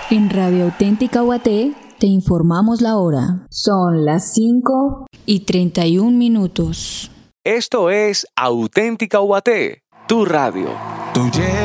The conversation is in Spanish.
En Radio Auténtica Guaté te informamos la hora. Son las 5:31. Esto es Auténtica Guaté, tu radio.